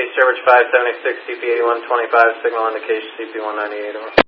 Sturbridge 576, CP 8125, signal indication CP 198 over.